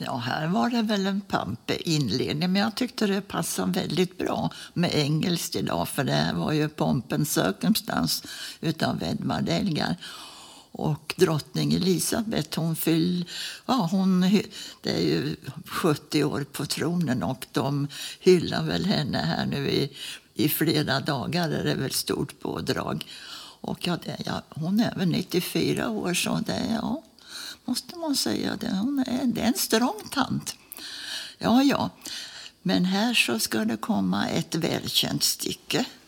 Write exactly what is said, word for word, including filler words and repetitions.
Ja, här var det väl en pampig inledning, men jag tyckte det passade väldigt bra med engelskt idag, för det här var ju Pompen Circumstance utav Edvard Elgar. Och drottning Elisabeth, hon fyll, ja, hon, det är ju sjuttio år på tronen och de hyllar väl henne här nu i, i flera dagar, är det väl stort pådrag. Och ja, det, ja, hon är väl nittiofyra år, så det, ja, måste man säga det. Hon är, det är en strong tant. Ja, ja. Men här så ska det komma ett välkänt stycke.